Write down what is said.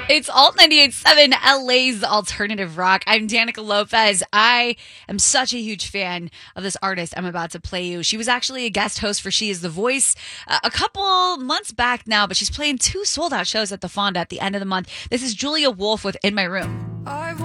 It's Alt 98.7, LA's alternative rock. I'm Danica Lopez. I am such a huge fan of this artist I'm about to play you. She was actually a guest host for She Is the Voice a couple months back now, but she's playing 2 sold-out shows at the Fonda at the end of the month. This is Julia Wolf with In My Room.